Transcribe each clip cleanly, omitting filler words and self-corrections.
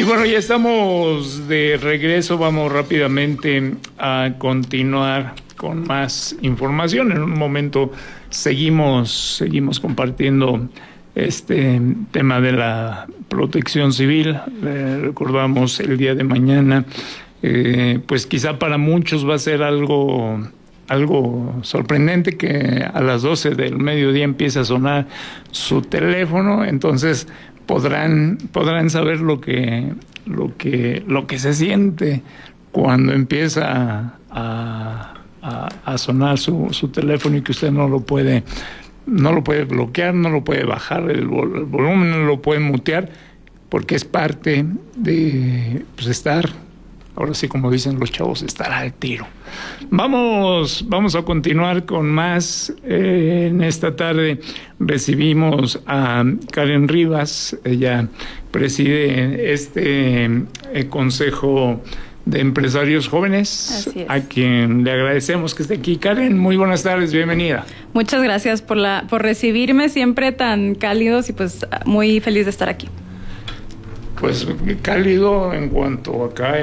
Y bueno, ya estamos de regreso. Vamos rápidamente a continuar con más información. En un momento seguimos compartiendo este tema de la protección civil. Recordamos el día de mañana, pues quizá para muchos va a ser algo sorprendente que a las 12 del mediodía empiece a sonar su teléfono. Entonces podrán saber lo que se siente cuando empieza a sonar su teléfono y que usted no lo puede bloquear, no lo puede bajar el volumen, no lo puede mutear, porque es parte de estar, ahora sí, como dicen los chavos, estar al tiro. Vamos a continuar con más. En esta tarde recibimos a Karen Rivas. Ella preside este Consejo de Empresarios Jóvenes, a quien le agradecemos que esté aquí. Karen, muy buenas tardes, bienvenida. Muchas gracias por recibirme, siempre tan cálidos, y pues muy feliz de estar aquí. Pues cálido en cuanto acá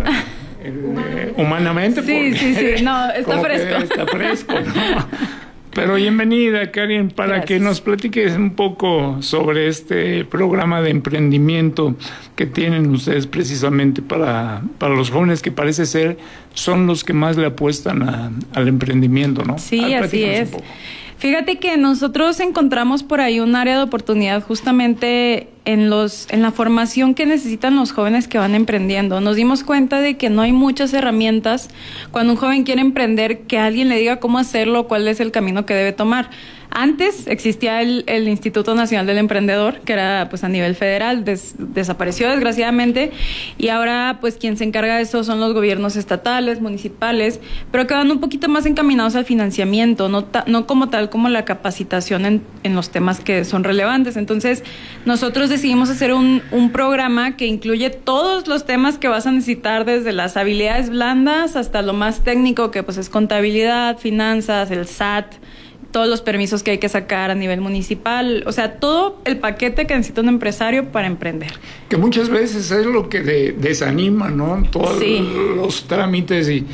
humanamente. Sí, no, está fresco. Está fresco, ¿no? Pero bienvenida, Karen, para Gracias. Que nos platiques un poco sobre este programa de emprendimiento que tienen ustedes precisamente para los jóvenes, que parece ser son los que más le apuestan al emprendimiento, ¿no? Sí, así es. Fíjate que nosotros encontramos por ahí un área de oportunidad justamente en la formación que necesitan los jóvenes que van emprendiendo. Nos dimos cuenta de que no hay muchas herramientas cuando un joven quiere emprender, que alguien le diga cómo hacerlo, cuál es el camino que debe tomar. Antes existía el Instituto Nacional del Emprendedor, que era pues a nivel federal, desapareció desgraciadamente, y ahora pues quien se encarga de eso son los gobiernos estatales, municipales, pero que van un poquito más encaminados al financiamiento, no como tal como la capacitación en los temas que son relevantes. Entonces nosotros decidimos hacer un programa que incluye todos los temas que vas a necesitar, desde las habilidades blandas hasta lo más técnico, que pues es contabilidad, finanzas, el SAT, todos los permisos que hay que sacar a nivel municipal, o sea, todo el paquete que necesita un empresario para emprender. Que muchas veces es lo que desanima, ¿no? Todos los trámites, y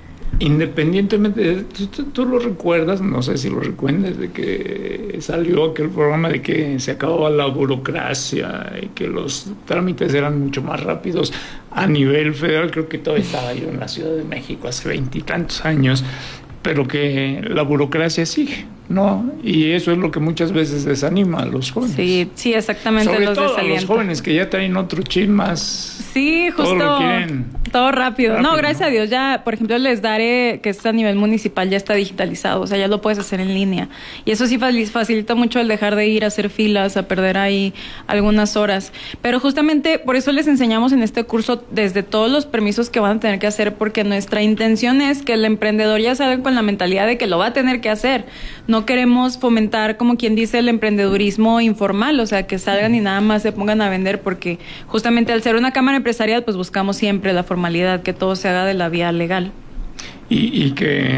independientemente, tú lo recuerdas, no sé si lo recuerdas, de que salió aquel programa de que se acababa la burocracia y que los trámites eran mucho más rápidos a nivel federal. Creo que todavía estaba yo en la Ciudad de México hace 20 y tantos años, pero que la burocracia sigue, ¿no? Y eso es lo que muchas veces desanima a los jóvenes. Sí, exactamente. Sobre los todo a los jóvenes que ya traen otro chip más. Sí, justo. Todo lo quieren todo rápido. No, gracias ¿no? a Dios. Ya, por ejemplo, el ESDARE, que es a nivel municipal, ya está digitalizado. O sea, ya lo puedes hacer en línea. Y eso sí facilita mucho el dejar de ir a hacer filas, a perder ahí algunas horas. Pero justamente por eso les enseñamos en este curso desde todos los permisos que van a tener que hacer, porque nuestra intención es que el emprendedor ya salga con la mentalidad de que lo va a tener que hacer. No queremos fomentar, como quien dice, el emprendedurismo informal, o sea, que salgan y nada más se pongan a vender, porque justamente al ser una cámara empresarial, pues buscamos siempre la formalidad, que todo se haga de la vía legal. Y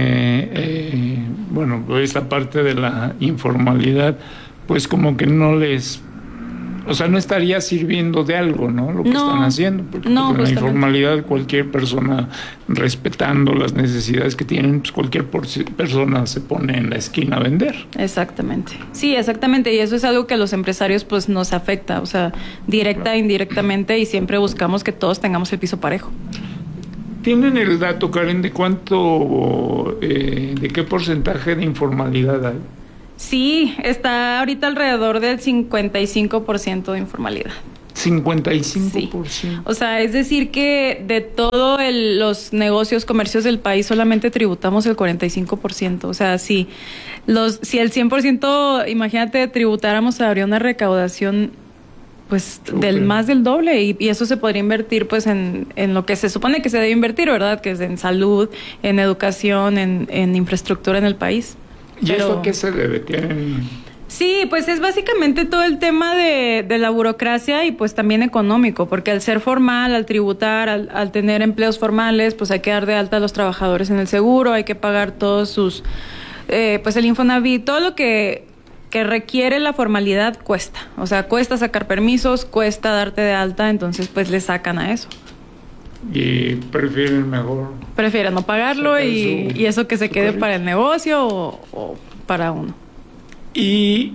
que, bueno, esa parte de la informalidad, pues como que no les... O sea, no estaría sirviendo de algo, ¿no? Lo que están haciendo. Porque no, en la informalidad, cualquier persona, respetando las necesidades que tienen, pues cualquier persona se pone en la esquina a vender. Exactamente. Sí, exactamente. Y eso es algo que a los empresarios pues nos afecta, o sea, directa e indirectamente, y siempre buscamos que todos tengamos el piso parejo. ¿Tienen el dato, Karen, de cuánto, de qué porcentaje de informalidad hay? Sí, está ahorita alrededor del 55% de informalidad. 55%. Sí. O sea, es decir que de todos los negocios, comercios del país solamente tributamos el 45%. O sea, si el 100%, imagínate, tributáramos, habría una recaudación pues del más del doble, y eso se podría invertir pues en lo que se supone que se debe invertir, ¿verdad? Que es en salud, en educación, en infraestructura en el país. ¿Y esto a qué se debe? Sí, pues es básicamente todo el tema de la burocracia, y pues también económico, porque al ser formal, al tributar, al tener empleos formales, pues hay que dar de alta a los trabajadores en el seguro, hay que pagar todos sus, pues el Infonavit, todo lo que que requiere la formalidad cuesta. O sea, cuesta sacar permisos, cuesta darte de alta, entonces pues le sacan a eso. Y prefieren mejor. Prefieren no pagarlo y eso que se quede para el negocio o para uno. Y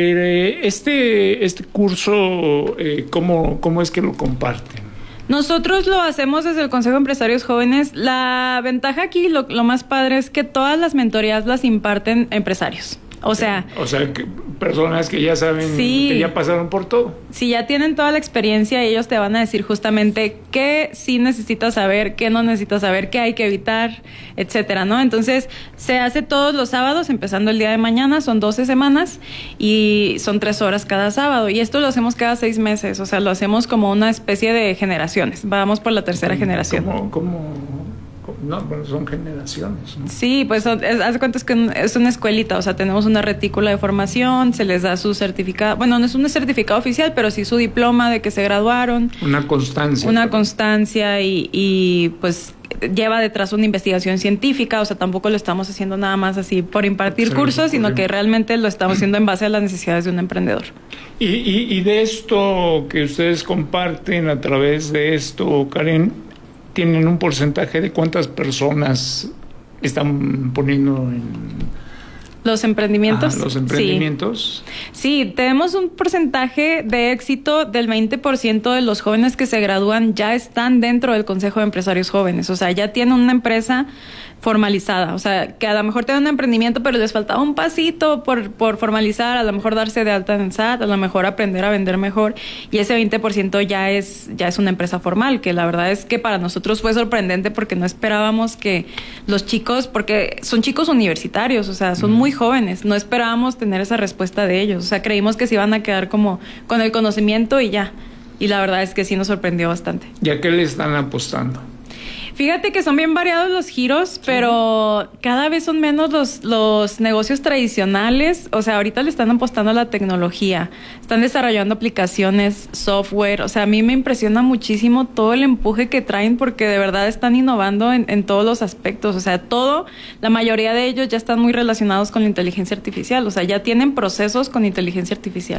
este curso, ¿cómo es que lo comparten? Nosotros lo hacemos desde el Consejo de Empresarios Jóvenes. La ventaja aquí, lo más padre es que todas las mentorías las imparten empresarios. O sea, que personas que ya saben, sí, que ya pasaron por todo. Si ya tienen toda la experiencia, ellos te van a decir justamente qué sí necesitas saber, qué no necesitas saber, qué hay que evitar, etcétera, ¿no? Entonces, se hace todos los sábados, empezando el día de mañana, son 12 semanas y son 3 horas cada sábado. Y esto lo hacemos cada 6 meses, o sea, lo hacemos como una especie de generaciones. Vamos por la tercera generación. No, bueno, son generaciones, ¿no? Sí, pues haz de cuenta que es una escuelita, o sea, tenemos una retícula de formación, se les da su certificado, bueno, no es un certificado oficial, pero sí su diploma de que se graduaron. Una constancia. Una constancia y pues lleva detrás una investigación científica, o sea, tampoco lo estamos haciendo nada más así por impartir cursos, sino que realmente lo estamos haciendo en base a las necesidades de un emprendedor. Y de esto que ustedes comparten a través de esto, Karen, ¿tienen un porcentaje de cuántas personas están poniendo en los emprendimientos? Los emprendimientos. Sí, tenemos un porcentaje de éxito del 20% de los jóvenes que se gradúan ya están dentro del Consejo de Empresarios Jóvenes, o sea, ya tienen una empresa formalizada, o sea, que a lo mejor tienen un emprendimiento, pero les faltaba un pasito por formalizar, a lo mejor darse de alta en SAT, a lo mejor aprender a vender mejor, y ese 20% ya es una empresa formal, que la verdad es que para nosotros fue sorprendente porque no esperábamos que los chicos, porque son chicos universitarios, o sea, son muy jóvenes, no esperábamos tener esa respuesta de ellos, o sea, creímos que se iban a quedar como con el conocimiento y ya, y la verdad es que sí nos sorprendió bastante. ¿Y a qué le están apostando? Fíjate que son bien variados los giros, pero cada vez son menos los negocios tradicionales. O sea, ahorita le están apostando a la tecnología, están desarrollando aplicaciones, software. O sea, a mí me impresiona muchísimo todo el empuje que traen porque de verdad están innovando en todos los aspectos. O sea, la mayoría de ellos ya están muy relacionados con la inteligencia artificial. O sea, ya tienen procesos con inteligencia artificial.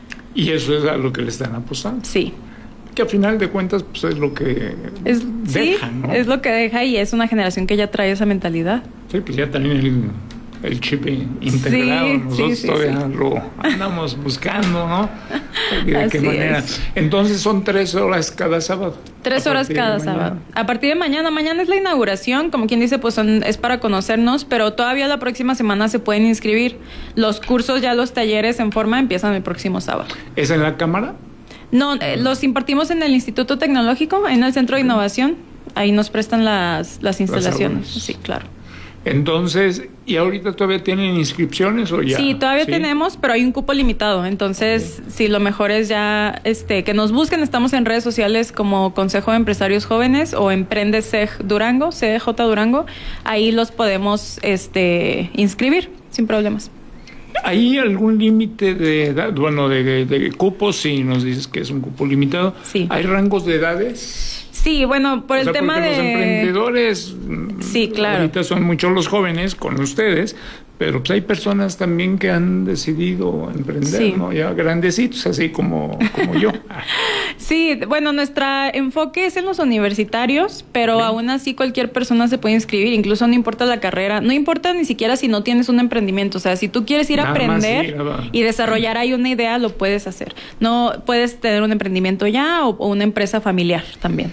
¿Y eso es a lo que le están apostando? Sí. Que a final de cuentas pues es lo que deja, ¿no? Es lo que deja y es una generación que ya trae esa mentalidad. Sí, pues ya también el chip integrado, sí, nosotros todavía lo andamos buscando, ¿no? ¿De qué manera? Entonces son 3 horas cada sábado. 3 horas cada sábado. A partir de mañana es la inauguración, como quien dice, pues es para conocernos, pero todavía la próxima semana se pueden inscribir. Los cursos, ya los talleres en forma empiezan el próximo sábado. ¿Es en la Cámara? No, los impartimos en el Instituto Tecnológico, en el Centro de Innovación. Ahí nos prestan las instalaciones. Sí, claro. Entonces, ¿y ahorita todavía tienen inscripciones o ya? Sí, todavía tenemos, pero hay un cupo limitado. Entonces, sí, lo mejor es ya que nos busquen. Estamos en redes sociales como Consejo de Empresarios Jóvenes o Emprende CEJ Durango, CEJ Durango. Ahí los podemos inscribir sin problemas. ¿Hay algún límite de edad? Bueno, de cupos, si nos dices que es un cupo limitado. Sí. ¿Hay rangos de edades? Sí, bueno, por el tema de... los emprendedores, sí, claro, ahorita son muchos los jóvenes con ustedes, pero pues hay personas también que han decidido emprender, sí, ¿no? Ya grandecitos, así como yo. Sí, bueno, nuestro enfoque es en los universitarios, pero aún así cualquier persona se puede inscribir, incluso no importa la carrera, no importa ni siquiera si no tienes un emprendimiento, o sea, si tú quieres ir a aprender y desarrollar ahí una idea, lo puedes hacer. No puedes tener un emprendimiento ya o una empresa familiar también.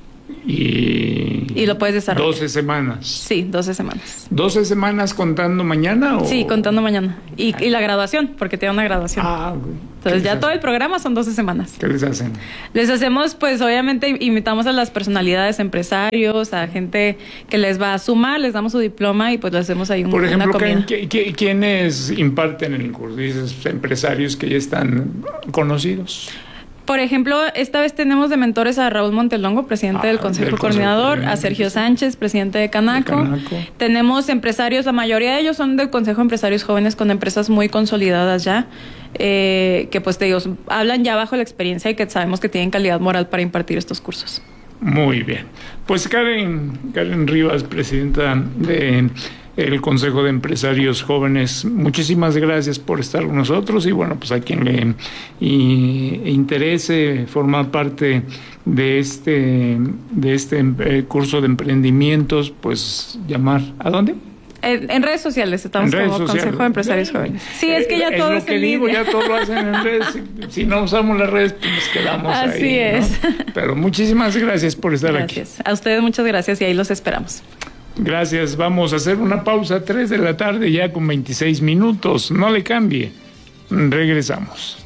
Y lo puedes desarrollar. 12 semanas. Sí, 12 semanas. ¿12 semanas contando mañana? Sí, contando mañana. Y la graduación, porque tiene una graduación. Entonces ya todo el programa son 12 semanas. ¿Qué les hacen? Les hacemos, pues obviamente invitamos a las personalidades, empresarios, a gente que les va a sumar, les damos su diploma y pues les hacemos ahí Por ejemplo, una comida. ¿quiénes imparten el curso? Dices, empresarios que ya están conocidos. Por ejemplo, esta vez tenemos de mentores a Raúl Montelongo, presidente del Consejo Coordinador, a Sergio Sánchez, presidente de Canaco. Tenemos empresarios, la mayoría de ellos son del Consejo de Empresarios Jóvenes con empresas muy consolidadas ya, que pues te digo, hablan ya bajo la experiencia y que sabemos que tienen calidad moral para impartir estos cursos. Muy bien. Pues Karen Rivas, presidenta de el Consejo de Empresarios Jóvenes. Muchísimas gracias por estar con nosotros y bueno, pues a quien le interese formar parte de este curso de emprendimientos, pues llamar. ¿A dónde? En redes sociales estamos como Consejo de Empresarios Jóvenes. Sí, es que ya todo es en línea. Ya todo lo hacen en redes. Si no usamos las redes, pues nos quedamos ahí. Así es. ¿No? Pero muchísimas gracias por estar aquí. Gracias. A ustedes muchas gracias y ahí los esperamos. Gracias. Vamos a hacer una pausa, 3 de la tarde ya con 26 minutos. No le cambie. Regresamos.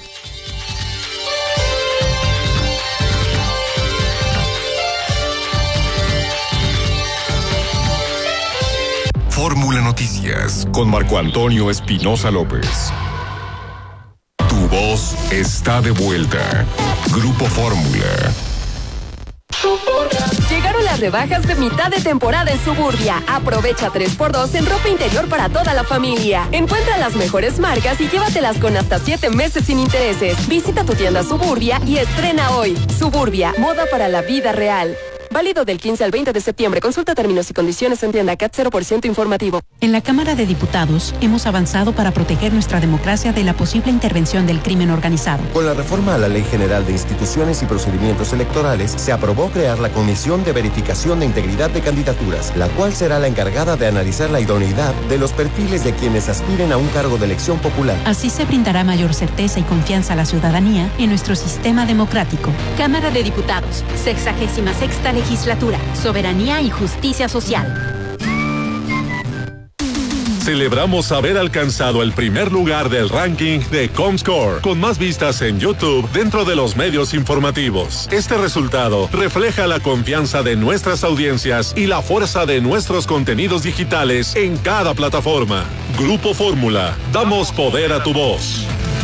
Fórmula Noticias con Marco Antonio Espinosa López. Tu voz está de vuelta. Grupo Fórmula. Llegaron las rebajas de mitad de temporada en Suburbia. Aprovecha 3x2 en ropa interior para toda la familia. Encuentra las mejores marcas y llévatelas con hasta 7 meses sin intereses. Visita tu tienda Suburbia y estrena hoy. Suburbia, moda para la vida real. Válido del 15 al 20 de septiembre. Consulta términos y condiciones en tienda CAT 0% informativo. En la Cámara de Diputados hemos avanzado para proteger nuestra democracia de la posible intervención del crimen organizado. Con la reforma a la Ley General de Instituciones y Procedimientos Electorales, se aprobó crear la Comisión de Verificación de Integridad de Candidaturas, la cual será la encargada de analizar la idoneidad de los perfiles de quienes aspiren a un cargo de elección popular. Así se brindará mayor certeza y confianza a la ciudadanía en nuestro sistema democrático. Cámara de Diputados, 66ª Legislatura, Soberanía y Justicia Social. Celebramos haber alcanzado el primer lugar del ranking de Comscore, con más vistas en YouTube dentro de los medios informativos. Este resultado refleja la confianza de nuestras audiencias y la fuerza de nuestros contenidos digitales en cada plataforma. Grupo Fórmula, damos poder a tu voz.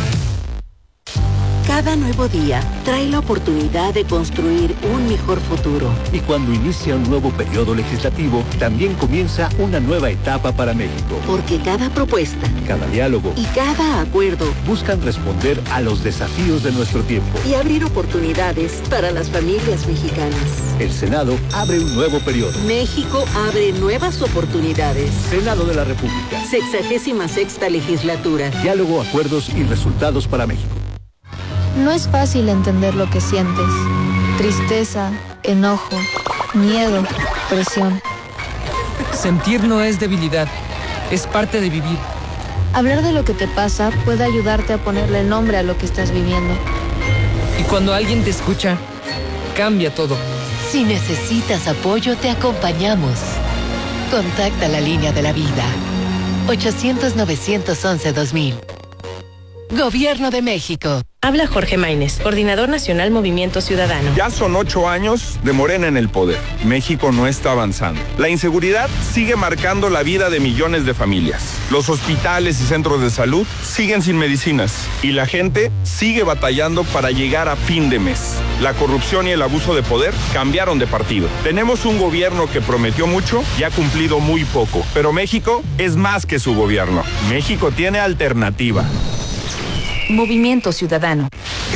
Cada nuevo día trae la oportunidad de construir un mejor futuro. Y cuando inicia un nuevo periodo legislativo, también comienza una nueva etapa para México. Porque cada propuesta, cada diálogo y cada acuerdo buscan responder a los desafíos de nuestro tiempo y abrir oportunidades para las familias mexicanas. El Senado abre un nuevo periodo. México abre nuevas oportunidades. Senado de la República. 66ª Legislatura. Diálogo, acuerdos y resultados para México. No es fácil entender lo que sientes. Tristeza, enojo, miedo, presión. Sentir no es debilidad, es parte de vivir. Hablar de lo que te pasa puede ayudarte a ponerle nombre a lo que estás viviendo. Y cuando alguien te escucha, cambia todo. Si necesitas apoyo, te acompañamos. Contacta la línea de la vida. 800-911-2000. Gobierno de México. Habla Jorge Maínez, Coordinador Nacional Movimiento Ciudadano. Ya son 8 años de Morena en el poder. México no está avanzando. La inseguridad sigue marcando la vida de millones de familias. Los hospitales y centros de salud siguen sin medicinas. Y la gente sigue batallando para llegar a fin de mes. La corrupción y el abuso de poder cambiaron de partido. Tenemos un gobierno que prometió mucho y ha cumplido muy poco. Pero México es más que su gobierno. México tiene alternativa. Movimiento Ciudadano.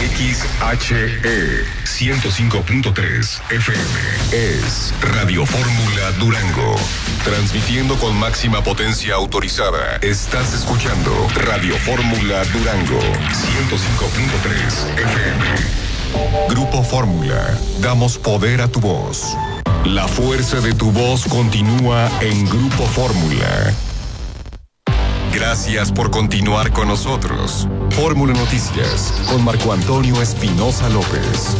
XHE 105.3 FM es Radio Fórmula Durango. Transmitiendo con máxima potencia autorizada. Estás escuchando Radio Fórmula Durango 105.3 FM. Grupo Fórmula. Damos poder a tu voz. La fuerza de tu voz continúa en Grupo Fórmula. Gracias por continuar con nosotros. Fórmula Noticias con Marco Antonio Espinosa López.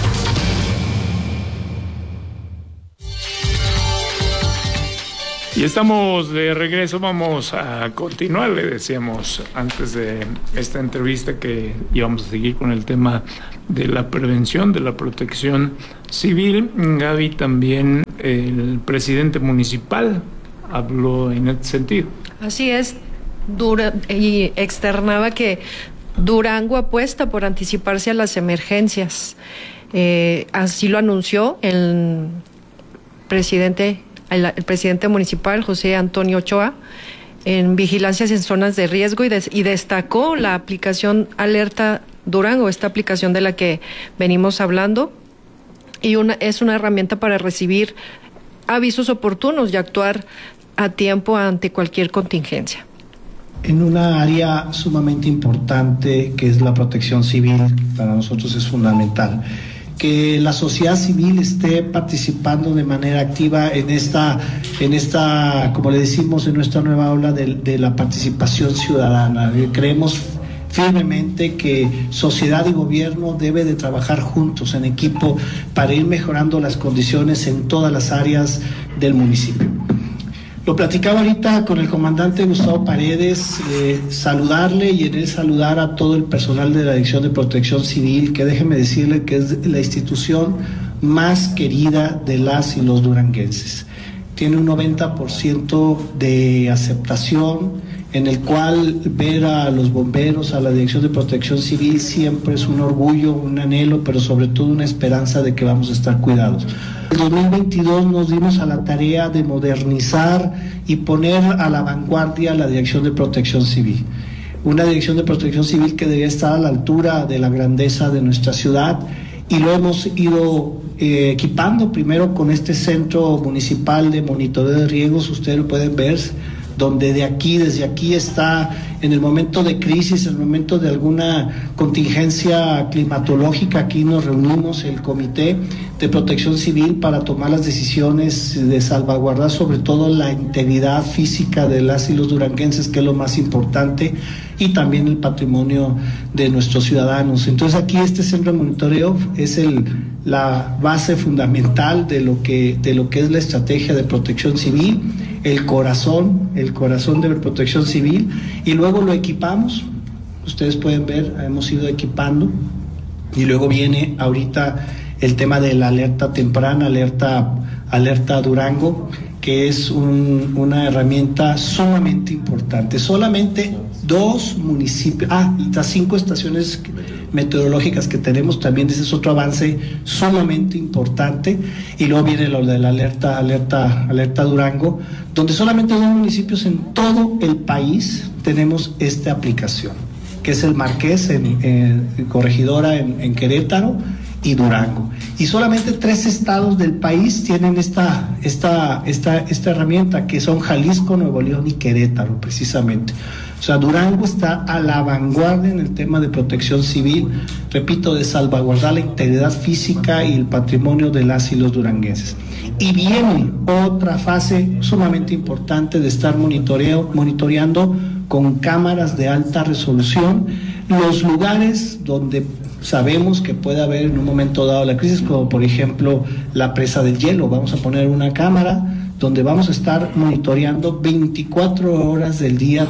Y estamos de regreso, vamos a continuar, le decíamos antes de esta entrevista que íbamos a seguir con el tema de la prevención, de la protección civil. Gaby, también el presidente municipal habló en este sentido. Así es. Y externaba que Durango apuesta por anticiparse a las emergencias. Así lo anunció el presidente municipal, José Antonio Ochoa, en vigilancias en zonas de riesgo y destacó la aplicación Alerta Durango, esta aplicación de la que venimos hablando, y es una herramienta para recibir avisos oportunos y actuar a tiempo ante cualquier contingencia. En una área sumamente importante que es la protección civil, para nosotros es fundamental que la sociedad civil esté participando de manera activa en esta, como le decimos, en nuestra nueva ola de la participación ciudadana. Creemos firmemente que sociedad y gobierno debe de trabajar juntos en equipo para ir mejorando las condiciones en todas las áreas del municipio. Lo platicaba ahorita con el comandante Gustavo Paredes, saludarle y en él saludar a todo el personal de la Dirección de Protección Civil, que déjeme decirle que es la institución más querida de las y los duranguenses. Tiene un 90% de aceptación, en el cual ver a los bomberos, a la Dirección de Protección Civil siempre es un orgullo, un anhelo, pero sobre todo una esperanza de que vamos a estar cuidados. En 2022 nos dimos a la tarea de modernizar y poner a la vanguardia la Dirección de Protección Civil. Una Dirección de Protección Civil que debía estar a la altura de la grandeza de nuestra ciudad, y lo hemos ido equipando primero con este centro municipal de monitoreo de riesgos. Ustedes lo pueden ver, donde desde aquí está en el momento de crisis, en el momento de alguna contingencia climatológica, aquí nos reunimos el Comité de Protección Civil para tomar las decisiones de salvaguardar sobre todo la integridad física de las y los duranguenses, que es lo más importante, y también el patrimonio de nuestros ciudadanos. Entonces aquí este centro de monitoreo es la base fundamental de lo que es la estrategia de protección civil, el corazón de la protección civil, y luego lo equipamos. Ustedes pueden ver, hemos ido equipando, y luego viene ahorita el tema de la alerta temprana, alerta Durango, que es una herramienta sumamente importante. Solamente 2 municipios, y las 5 estaciones meteorológicas que tenemos también, ese es otro avance sumamente importante. Y luego viene lo de la alerta Durango, donde solamente 2 municipios en todo el país tenemos esta aplicación, que es el Marqués en Corregidora en Querétaro y Durango. Y solamente 3 estados del país tienen esta herramienta, que son Jalisco, Nuevo León y Querétaro, precisamente. O sea, Durango está a la vanguardia en el tema de protección civil, repito, de salvaguardar la integridad física y el patrimonio de las y los duranguenses. Y viene otra fase sumamente importante de estar monitoreando con cámaras de alta resolución los lugares donde sabemos que puede haber en un momento dado la crisis, como por ejemplo la presa del hielo. Vamos a poner una cámara donde vamos a estar monitoreando 24 horas del día,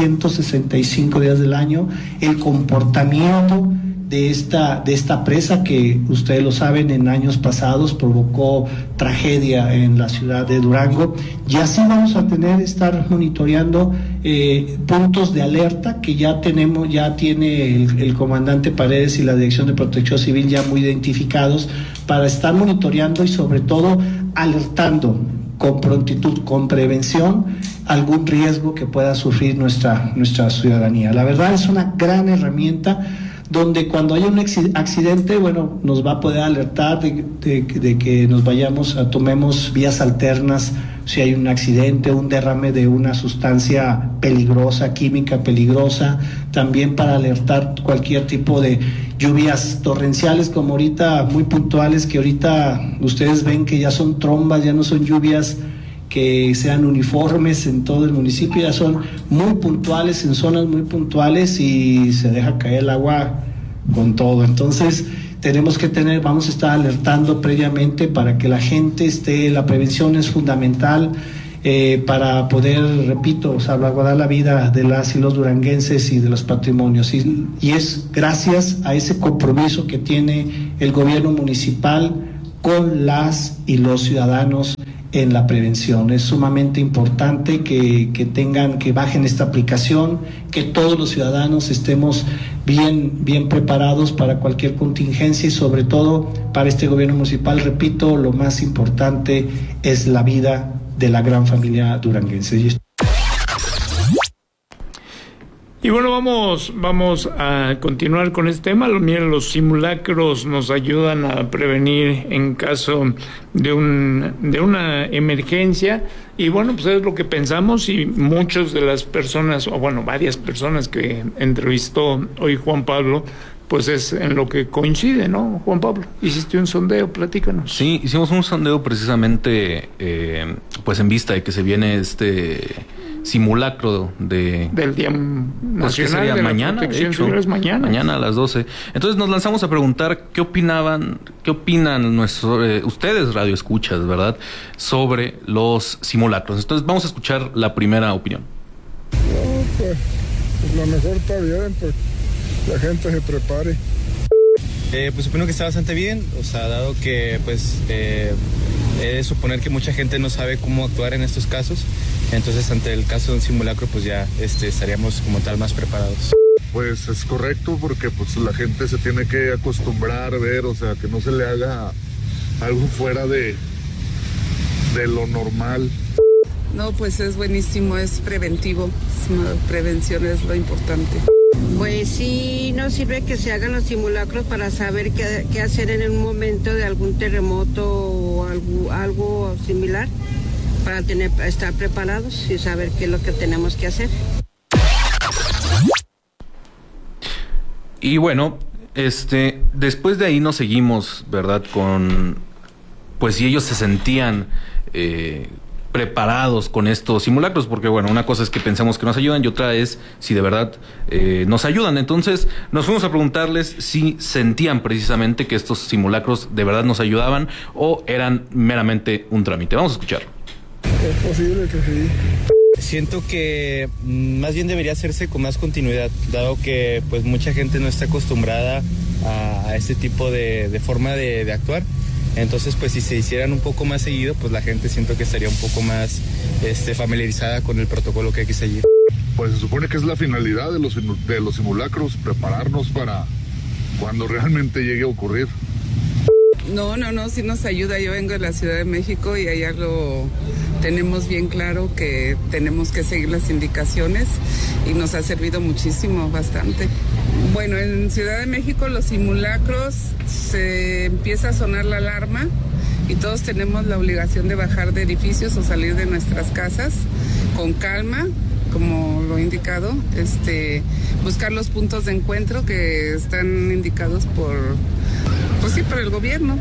365 días del año, el comportamiento de esta presa, que ustedes lo saben, en años pasados provocó tragedia en la ciudad de Durango, y así vamos a estar monitoreando puntos de alerta que ya tiene el comandante Paredes y la Dirección de Protección Civil ya muy identificados, para estar monitoreando y sobre todo alertando con prontitud, con prevención, algún riesgo que pueda sufrir nuestra ciudadanía. La verdad es una gran herramienta, donde cuando haya un accidente, nos va a poder alertar de que tomemos vías alternas si hay un accidente, un derrame de una sustancia peligrosa, química peligrosa, también para alertar cualquier tipo de lluvias torrenciales, como ahorita, muy puntuales, que ahorita ustedes ven que ya son trombas, ya no son lluvias que sean uniformes en todo el municipio, ya son muy puntuales, en zonas muy puntuales, y se deja caer el agua con todo. Entonces vamos a estar alertando previamente para que la gente la prevención es fundamental para poder, repito, salvaguardar la vida de las y los duranguenses y de los patrimonios. Y es gracias a ese compromiso que tiene el gobierno municipal con las y los ciudadanos en la prevención. Es sumamente importante que bajen esta aplicación, que todos los ciudadanos estemos bien preparados para cualquier contingencia, y sobre todo para este gobierno municipal, repito, lo más importante es la vida de la gran familia duranguense. Y bueno, vamos a continuar con este tema. Miren, los simulacros nos ayudan a prevenir en caso de una emergencia. Y bueno, pues es lo que pensamos, y muchas de las personas, o bueno, varias personas que entrevistó hoy Juan Pablo, pues es en lo que coincide, ¿no, Juan Pablo? Hiciste un sondeo, platícanos. Sí, hicimos un sondeo precisamente pues en vista de que se viene este simulacro del Día Nacional de mañana, la Protección Civil. Es mañana a las 12. Entonces nos lanzamos a preguntar qué opinan ustedes, radioescuchas, ¿verdad?, sobre los simulacros. Entonces vamos a escuchar la primera opinión. No, pues lo mejor está bien, pues la gente se prepare. Pues opino que está bastante bien, o sea, dado que pues he de suponer que mucha gente no sabe cómo actuar en estos casos, entonces ante el caso de un simulacro pues ya estaríamos como tal más preparados. Pues es correcto, porque pues la gente se tiene que acostumbrar a ver, o sea, que no se le haga algo fuera de lo normal. No, pues es buenísimo, es preventivo, prevención es lo importante. Pues sí, nos sirve que se hagan los simulacros para saber qué hacer en un momento de algún terremoto o algo similar, para estar preparados y saber qué es lo que tenemos que hacer. Y bueno, después de ahí nos seguimos, ¿verdad?, con, pues si ellos se sentían preparados con estos simulacros, porque bueno, una cosa es que pensamos que nos ayudan y otra es si de verdad nos ayudan. Entonces nos fuimos a preguntarles si sentían precisamente que estos simulacros de verdad nos ayudaban o eran meramente un trámite. Vamos a escuchar. Es posible que sí. Siento que más bien debería hacerse con más continuidad, dado que pues mucha gente no está acostumbrada a este tipo de forma de actuar. Entonces, pues si se hicieran un poco más seguido, pues la gente siento que estaría un poco más familiarizada con el protocolo que hay que seguir. Pues se supone que es la finalidad de los simulacros, prepararnos para cuando realmente llegue a ocurrir. No, sí nos ayuda. Yo vengo de la Ciudad de México y allá lo tenemos bien claro que tenemos que seguir las indicaciones y nos ha servido muchísimo, bastante. Bueno, en Ciudad de México los simulacros se empieza a sonar la alarma y todos tenemos la obligación de bajar de edificios o salir de nuestras casas con calma, como lo he indicado, buscar los puntos de encuentro que están indicados por el gobierno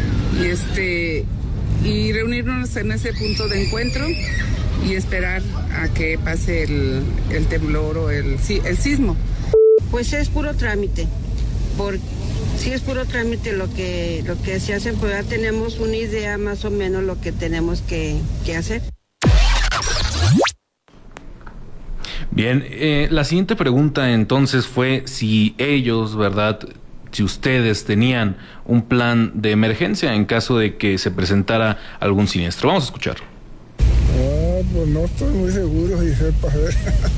y reunirnos en ese punto de encuentro y esperar a que pase el temblor o el sismo. Pues es puro trámite, sí es puro trámite lo que se hace, pues ya tenemos una idea más o menos lo que tenemos que hacer. Bien, la siguiente pregunta entonces fue si ellos, ¿verdad?, si ustedes tenían un plan de emergencia en caso de que se presentara algún siniestro. Vamos a escuchar. Pues no estoy muy seguro si sepa ver.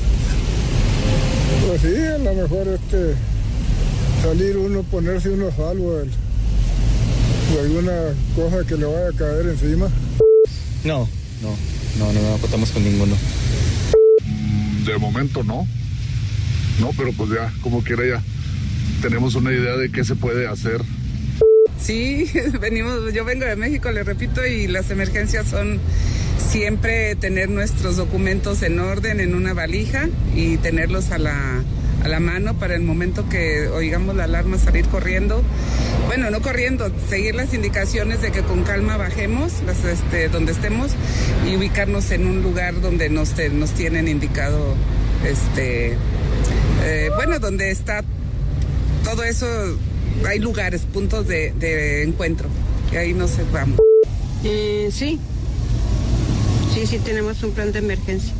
Pues sí, a lo mejor salir uno, ponerse uno a salvo de alguna cosa que le vaya a caer encima. No contamos con ninguno. De momento no, pero pues ya, como quiera ya tenemos una idea de qué se puede hacer. Sí, yo vengo de México, le repito, y las emergencias son siempre tener nuestros documentos en orden en una valija y tenerlos a la mano para el momento que oigamos la alarma salir corriendo. Bueno, no corriendo, seguir las indicaciones de que con calma bajemos donde estemos y ubicarnos en un lugar donde nos tienen indicado, donde está todo eso. Hay lugares, puntos de encuentro, y ahí nos vamos. Sí, tenemos un plan de emergencia.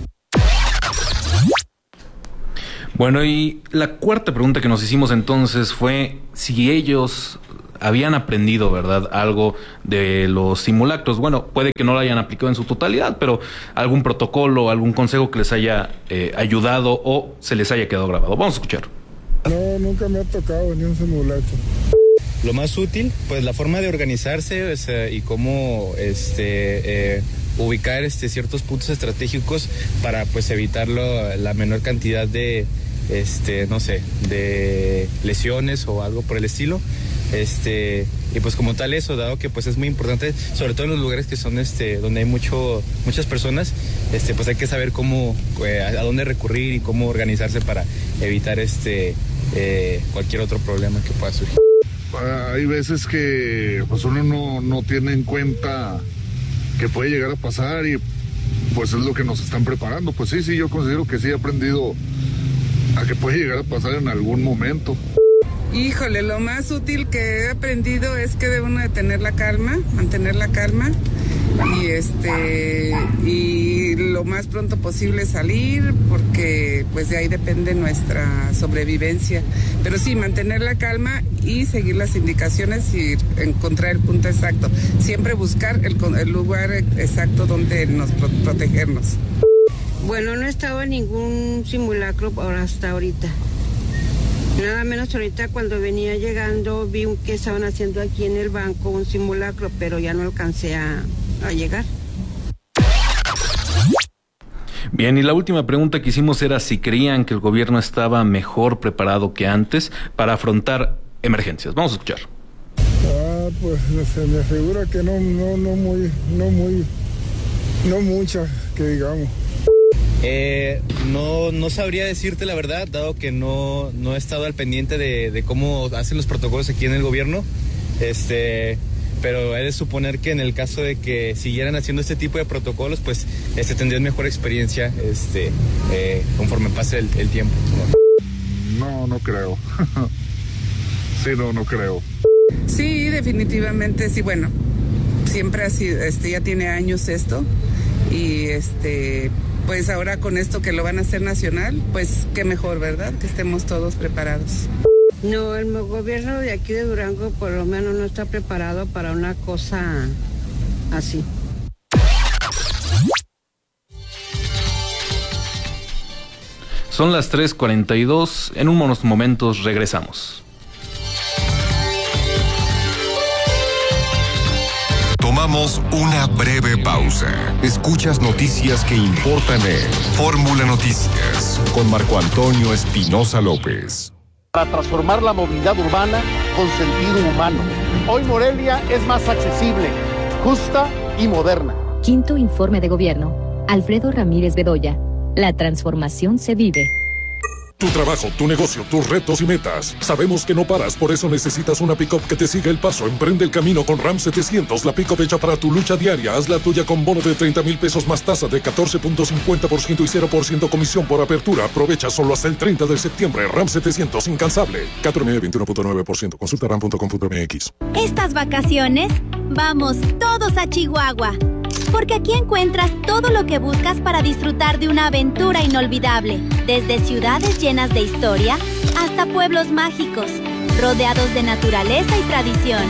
Bueno, y la cuarta pregunta que nos hicimos entonces fue si ellos habían aprendido, ¿verdad?, algo de los simulacros. Bueno, puede que no lo hayan aplicado en su totalidad, pero algún protocolo, algún consejo que les haya ayudado o se les haya quedado grabado. Vamos a escuchar. No, nunca me ha tocado ni un simulacro. Lo más útil, pues la forma de organizarse y cómo ubicar ciertos puntos estratégicos para pues evitar la menor cantidad de no sé, de lesiones o algo por el estilo. Y pues como tal eso, dado que pues es muy importante, sobre todo en los lugares que son donde hay muchas personas, pues hay que saber cómo, a dónde recurrir y cómo organizarse para evitar cualquier otro problema que pueda surgir. Hay veces que pues uno no tiene en cuenta que puede llegar a pasar y pues es lo que nos están preparando. Pues sí, yo considero que sí he aprendido a que puede llegar a pasar en algún momento. Híjole, lo más útil que he aprendido es que debe uno de tener la calma, mantener la calma y lo más pronto posible salir, porque pues de ahí depende nuestra sobrevivencia. Pero sí, mantener la calma y seguir las indicaciones y encontrar el punto exacto. Siempre buscar el lugar exacto donde nos protegernos. Bueno, no he estado en ningún simulacro hasta ahorita. Nada menos ahorita cuando venía llegando vi que estaban haciendo aquí en el banco un simulacro, pero ya no alcancé a llegar. Bien, y la última pregunta que hicimos era si creían que el gobierno estaba mejor preparado que antes para afrontar emergencias. Vamos a escuchar. Pues se me figura que no muchas, que digamos. No sabría decirte la verdad, dado que no he estado al pendiente de cómo hacen los protocolos aquí en el gobierno, pero he de suponer que en el caso de que siguieran haciendo este tipo de protocolos, pues tendrían mejor experiencia conforme pase el tiempo. No creo. Sí, no creo. Sí, definitivamente, sí, bueno, siempre ha sido, ya tiene años esto y pues ahora con esto que lo van a hacer nacional, pues qué mejor, ¿verdad? Que estemos todos preparados. No, el gobierno de aquí de Durango por lo menos no está preparado para una cosa así. Son las 3:42, en unos momentos regresamos. Tomamos una breve pausa. Escuchas noticias que importan en Fórmula Noticias con Marco Antonio Espinosa López. Para transformar la movilidad urbana con sentido humano. Hoy Morelia es más accesible, justa y moderna. Quinto informe de gobierno. Alfredo Ramírez Bedoya. La transformación se vive. Tu trabajo, tu negocio, tus retos y metas. Sabemos que no paras, por eso necesitas una pick-up que te siga el paso. Emprende el camino con Ram 700, la pick-up hecha para tu lucha diaria. Haz la tuya con bono de 30,000 pesos más tasa de 14.50% y 0% comisión por apertura. Aprovecha solo hasta el 30 de septiembre. Ram 700, incansable. 4,21.9%. Consulta ram.com.mx. Estas vacaciones, vamos todos a Chihuahua. Porque aquí encuentras todo lo que buscas para disfrutar de una aventura inolvidable. Desde ciudades llenas de historia hasta pueblos mágicos, rodeados de naturaleza y tradición.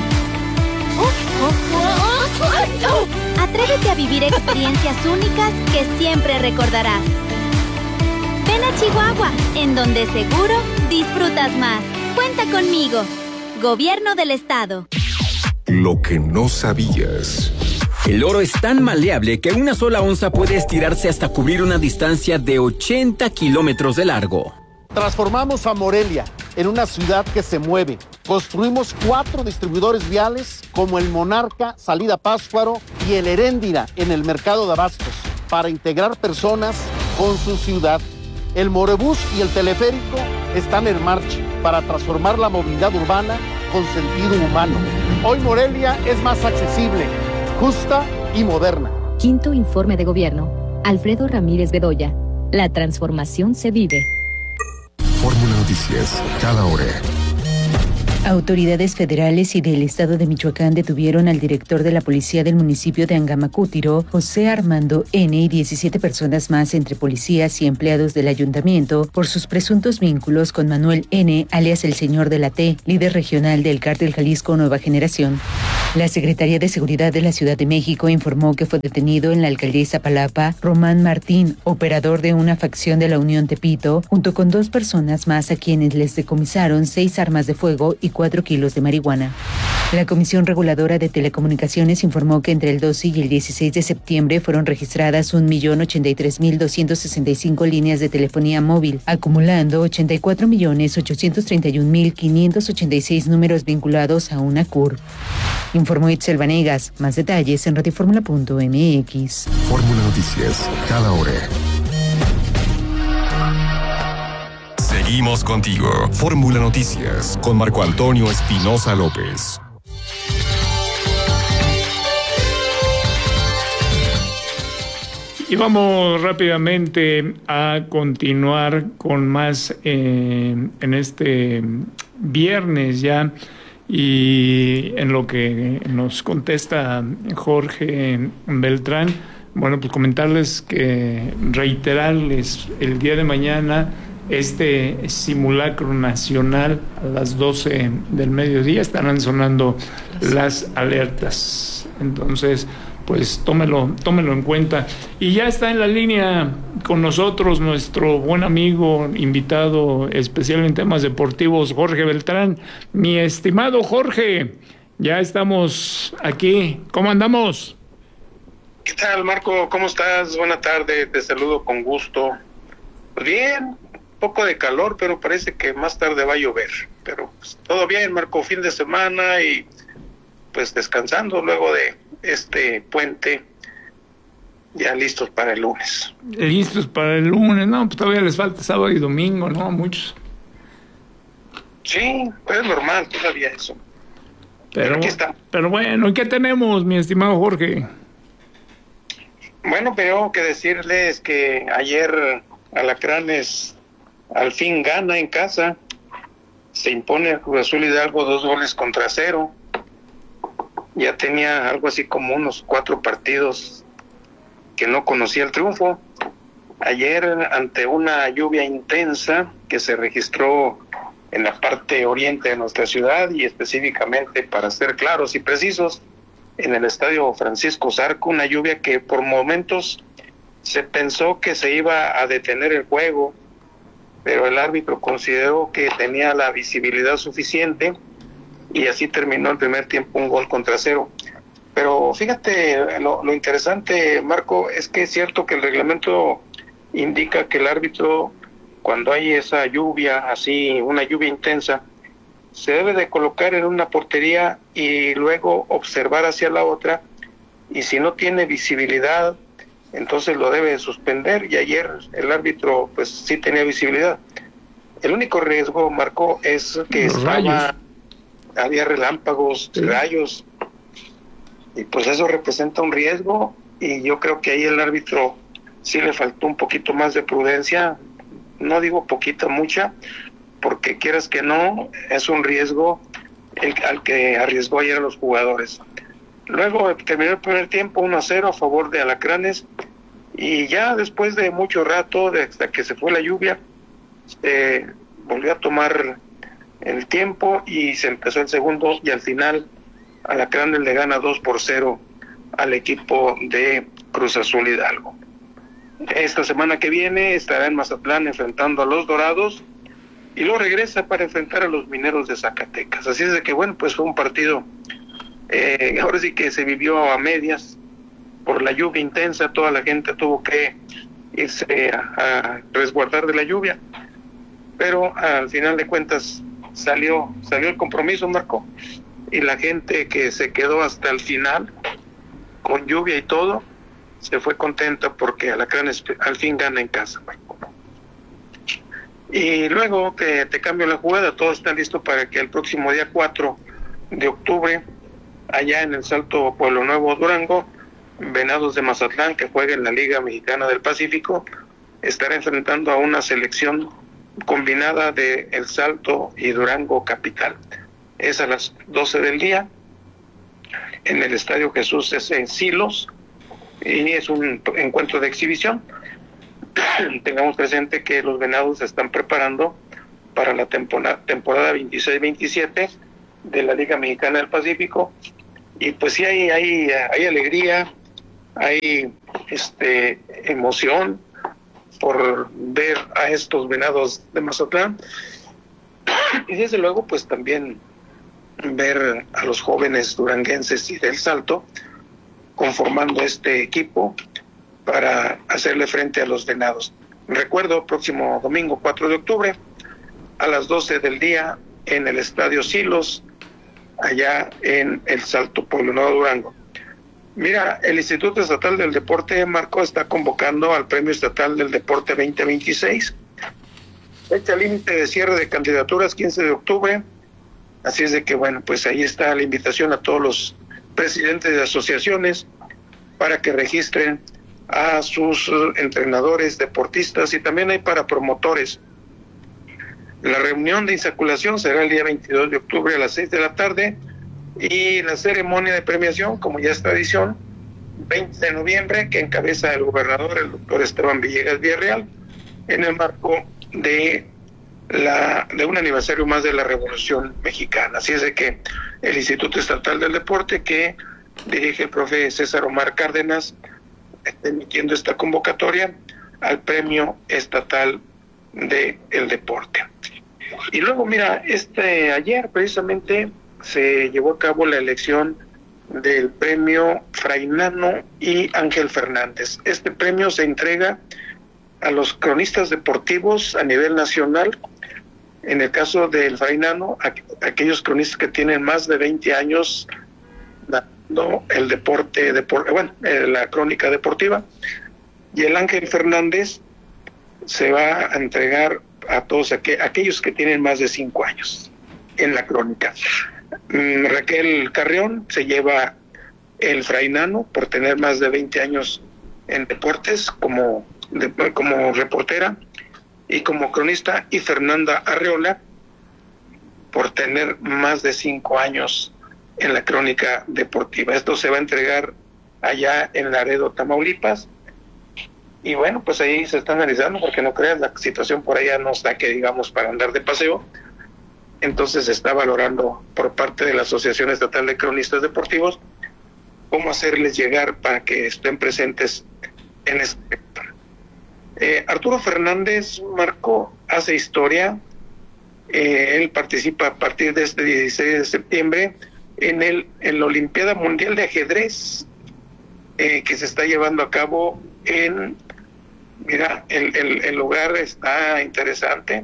Atrévete a vivir experiencias únicas que siempre recordarás. Ven a Chihuahua, en donde seguro disfrutas más. Cuenta conmigo. Gobierno del Estado. Lo que no sabías. El oro es tan maleable que una sola onza puede estirarse hasta cubrir una distancia de 80 kilómetros de largo. Transformamos a Morelia en una ciudad que se mueve. Construimos 4 distribuidores viales como el Monarca, Salida Pátzcuaro y el Heréndira en el mercado de abastos para integrar personas con su ciudad. El Morebús y el teleférico están en marcha para transformar la movilidad urbana con sentido humano. Hoy Morelia es más accesible, justa y moderna. Quinto informe de gobierno. Alfredo Ramírez Bedoya. La transformación se vive. Fórmula Noticias, cada hora. Autoridades federales y del estado de Michoacán detuvieron al director de la policía del municipio de Angamacútiro, José Armando N., y 17 personas más entre policías y empleados del ayuntamiento por sus presuntos vínculos con Manuel N., alias el Señor de la T., líder regional del Cártel Jalisco Nueva Generación. La Secretaría de Seguridad de la Ciudad de México informó que fue detenido en la alcaldía Iztapalapa Román Martín, operador de una facción de la Unión Tepito, junto con 2 personas más a quienes les decomisaron 6 armas de fuego y 4 kilos de marihuana. La Comisión Reguladora de Telecomunicaciones informó que entre el 12 y el 16 de septiembre fueron registradas 1.083.265 líneas de telefonía móvil, acumulando 84.831.586 números vinculados a una CURP. Informó Itzel Vanegas. Más detalles en radioformula.mx. Fórmula Noticias, cada hora. Seguimos contigo. Fórmula Noticias con Marco Antonio Espinosa López. Y vamos rápidamente a continuar con más en este viernes ya, y en lo que nos contesta Jorge Beltrán. Bueno, pues comentarles reiterarles el día de mañana este simulacro nacional a las 12 del mediodía estarán sonando las alertas. Entonces, pues tómelo en cuenta. Y ya está en la línea con nosotros nuestro buen amigo, invitado especial en temas deportivos, Jorge Beltrán. Mi estimado Jorge, ya estamos aquí. ¿Cómo andamos? ¿Qué tal, Marco? ¿Cómo estás? Buena tarde, te saludo con gusto. Pues bien, un poco de calor, pero parece que más tarde va a llover. Pero pues, todo bien, Marco, fin de semana y pues descansando luego de este puente, ya listos para el lunes. Listos para el lunes, no, pues todavía les falta sábado y domingo, ¿no? A muchos. Sí, pues es normal todavía eso. Pero aquí está. Pero bueno, ¿y qué tenemos, mi estimado Jorge? Bueno, pero que decirles que ayer Alacranes al fin gana en casa, se impone a Cruz Azul Hidalgo 2-0. Ya tenía algo así como unos 4 partidos que no conocía el triunfo. Ayer, ante una lluvia intensa que se registró en la parte oriente de nuestra ciudad, y específicamente, para ser claros y precisos, en el estadio Francisco Zarco, una lluvia que por momentos se pensó que se iba a detener el juego, pero el árbitro consideró que tenía la visibilidad suficiente y así terminó el primer tiempo 1-0. Pero fíjate, lo interesante, Marco, es que es cierto que el reglamento indica que el árbitro, cuando hay esa lluvia, así, una lluvia intensa, se debe de colocar en una portería y luego observar hacia la otra, y si no tiene visibilidad, entonces lo debe suspender, y ayer el árbitro pues sí tenía visibilidad. El único riesgo, Marco, es que había relámpagos, rayos, y pues eso representa un riesgo, y yo creo que ahí el árbitro sí le faltó un poquito más de prudencia, no digo poquita, mucha, porque quieras que no, es un riesgo al que arriesgó ayer a los jugadores. Luego terminó el primer tiempo 1-0 a favor de Alacranes, y ya después de mucho rato, hasta que se fue la lluvia, volvió a tomar el tiempo y se empezó el segundo, y al final Alacranes le gana 2-0 al equipo de Cruz Azul Hidalgo. Esta semana que viene estará en Mazatlán enfrentando a los Dorados, y luego regresa para enfrentar a los Mineros de Zacatecas. Así es de que bueno, pues fue un partido, ahora sí que se vivió a medias por la lluvia intensa. Toda la gente tuvo que irse a resguardar de la lluvia, pero al final de cuentas salió el compromiso, Marco, y la gente que se quedó hasta el final con lluvia y todo se fue contenta porque Alacranes al fin gana en casa, Marco. Y luego te cambio la jugada, todo está listo para que el próximo día 4 de octubre, allá en el Salto Pueblo Nuevo, Durango, Venados de Mazatlán, que juega en la Liga Mexicana del Pacífico, estará enfrentando a una selección combinada de El Salto y Durango Capital. Es a las 12 del día en el Estadio Jesús S. Silos, y es un encuentro de exhibición. Tengamos presente que los Venados se están preparando para la temporada 26-27 de la Liga Mexicana del Pacífico, y pues sí hay alegría, hay emoción por ver a estos Venados de Mazatlán, y desde luego pues también ver a los jóvenes duranguenses y del Salto conformando este equipo para hacerle frente a los Venados. Recuerdo, próximo domingo 4 de octubre a las 12 del día en el Estadio Silos, allá en el Salto, Pueblo Nuevo, Durango. Mira, el Instituto Estatal del Deporte, Marco, está convocando al Premio Estatal del Deporte 2026. Fecha límite de cierre de candidaturas 15 de octubre. Así es de que, bueno, pues ahí está la invitación a todos los presidentes de asociaciones para que registren a sus entrenadores, deportistas, y también hay para promotores. La reunión de insaculación será el día 22 de octubre a las 6 de la tarde y la ceremonia de premiación, como ya es tradición, 20 de noviembre, que encabeza el gobernador, el doctor Esteban Villegas Villarreal, en el marco de un aniversario más de la Revolución Mexicana. Así es de que el Instituto Estatal del Deporte, que dirige el profe César Omar Cárdenas, está emitiendo esta convocatoria al Premio Estatal del Deporte. Y luego, mira, ayer precisamente se llevó a cabo la elección del premio Frainano y Ángel Fernández. Este premio se entrega a los cronistas deportivos a nivel nacional. En el caso del Frainano, aquellos cronistas que tienen más de 20 años dando el deporte, la crónica deportiva, y el Ángel Fernández se va a entregar a todos aquellos que tienen más de 5 años en la crónica. Raquel Carrión se lleva el Frainano por tener más de 20 años en deportes como reportera y como cronista, y Fernanda Arreola por tener más de 5 años en la crónica deportiva. Esto se va a entregar allá en Laredo, Tamaulipas. Y bueno, pues ahí se está analizando, porque no creas, la situación por allá no está que digamos para andar de paseo. Entonces se está valorando por parte de la Asociación Estatal de Cronistas Deportivos cómo hacerles llegar para que estén presentes en este sector. Arturo Fernández, Marco, hace historia. Él participa a partir de este 16 de septiembre en la Olimpiada Mundial de Ajedrez que se está llevando a cabo el lugar está interesante.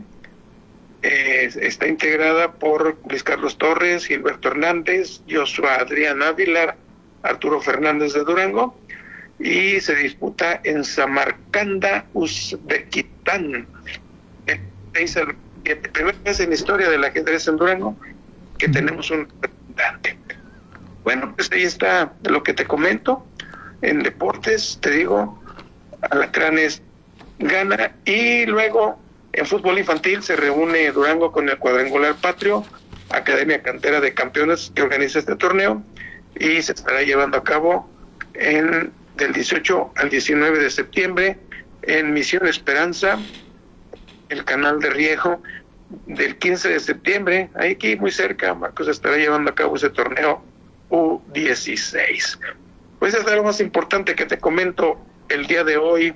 Está integrada por Luis Carlos Torres, Gilberto Hernández, Joshua Adrián Ávila, Arturo Fernández de Durango, y se disputa en Samarcanda, Uzbekistán. Es la primera vez en la historia del ajedrez en Durango que tenemos un representante. Bueno, pues ahí está lo que te comento. En deportes, te digo, Alacranes gana, y luego en fútbol infantil se reúne Durango con el Cuadrangular Patrio, Academia Cantera de Campeones, que organiza este torneo, y se estará llevando a cabo del 18 al 19 de septiembre en Misión Esperanza, el Canal de Riego. Del 15 de septiembre, aquí muy cerca, Marcos, se estará llevando a cabo ese torneo U16. Pues eso es lo más importante que te comento el día de hoy,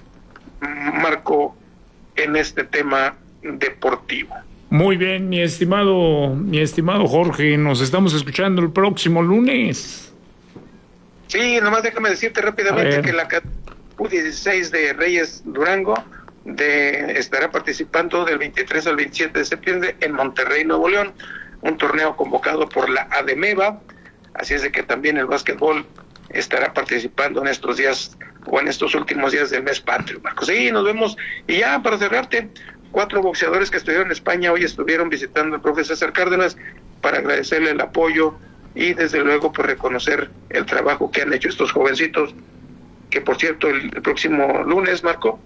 Marco, en este tema deportivo. Muy bien, mi estimado Jorge, nos estamos escuchando el próximo lunes. Sí, nomás déjame decirte rápidamente que la U16 de Reyes Durango estará participando del 23 al 27 de septiembre en Monterrey, Nuevo León, un torneo convocado por la ADEMEVA. Así es de que también el básquetbol estará participando en estos días, o en estos últimos días del mes patrio, Marcos. Sí, nos vemos. Y ya para cerrarte, 4 boxeadores que estuvieron en España hoy estuvieron visitando al profe César Cárdenas para agradecerle el apoyo y desde luego pues reconocer el trabajo que han hecho estos jovencitos, que por cierto el próximo lunes, Marco,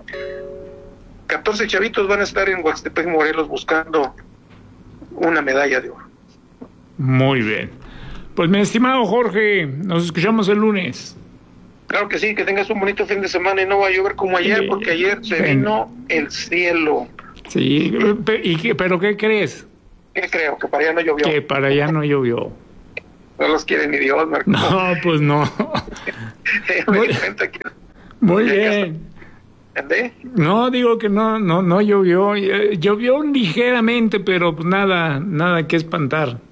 14 chavitos van a estar en Huaxtepec, Morelos, buscando una medalla de oro. Muy bien. Pues mi estimado Jorge, nos escuchamos el lunes. Claro que sí, que tengas un bonito fin de semana y no va a llover como ayer, porque ayer se vino el cielo. Sí, ¿pero qué crees? ¿Qué creo? Que para allá no llovió. Que para allá no llovió. No los quiere ni Dios, Marco. No, pues no. Muy bien. ¿Entendé? No, digo que no llovió. Llovió ligeramente, pero pues nada que espantar.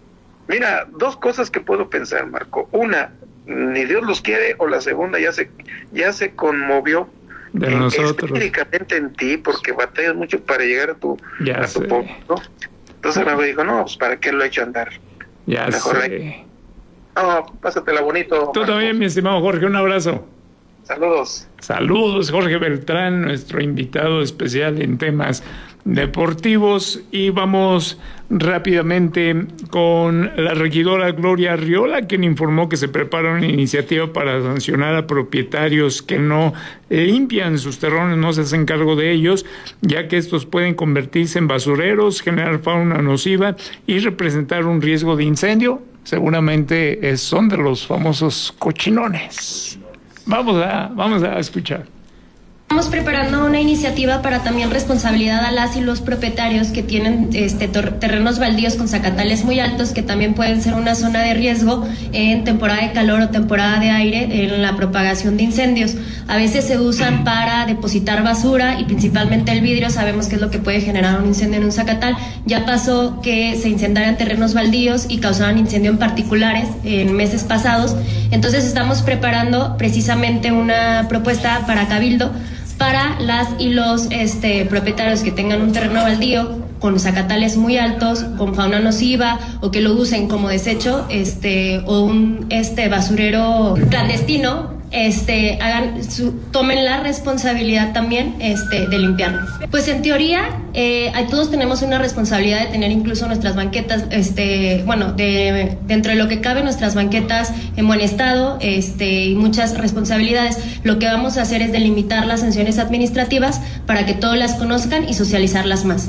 Mira, dos cosas que puedo pensar, Marco. Una, ni Dios los quiere, o la segunda, ya se conmovió de nosotros específicamente en ti, porque batallas mucho para llegar a tu pueblo, ¿no? Entonces me dijo, no, pues ¿para qué lo he hecho andar? Ya mejor sé. No, pásatela bonito. Tú Marco. también, mi estimado Jorge, un abrazo. Saludos. Saludos, Jorge Beltrán, nuestro invitado especial en temas deportivos. Y vamos rápidamente con la regidora Gloria Arriola, quien informó que se prepara una iniciativa para sancionar a propietarios que no limpian sus terrenos, no se hacen cargo de ellos, ya que estos pueden convertirse en basureros, generar fauna nociva y representar un riesgo de incendio. Seguramente son de los famosos cochinones. Vamos a escuchar. Estamos preparando una iniciativa para también responsabilidad a las y los propietarios que tienen terrenos baldíos con zacatales muy altos, que también pueden ser una zona de riesgo en temporada de calor o temporada de aire en la propagación de incendios. A veces se usan para depositar basura y principalmente el vidrio, sabemos que es lo que puede generar un incendio en un zacatal. Ya pasó que se incendiaran terrenos baldíos y causaban incendio en particulares en meses pasados. Entonces estamos preparando precisamente una propuesta para Cabildo para las y los propietarios que tengan un terreno baldío con zacatales muy altos, con fauna nociva, o que lo usen como desecho, o un basurero clandestino, tomen la responsabilidad también de limpiarlo. Pues en teoría todos tenemos una responsabilidad de tener incluso nuestras banquetas, dentro de lo que cabe, nuestras banquetas en buen estado, y muchas responsabilidades. Lo que vamos a hacer es delimitar las sanciones administrativas para que todos las conozcan y socializarlas más.